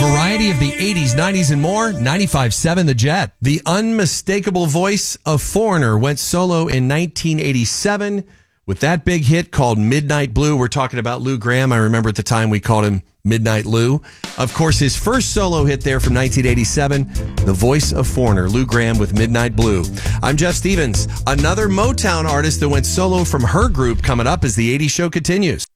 Variety of the 80s, 90s, and more. 95.7 The Jet. The unmistakable voice of Foreigner went solo in 1987 with that big hit called Midnight Blue. We're talking about Lou Gramm. I remember at the time we called him Midnight Lou. Of course, his first solo hit there from 1987, the voice of Foreigner, Lou Gramm with Midnight Blue. I'm Jeff Stevens. Another Motown artist that went solo from her group coming up as the 80s show continues.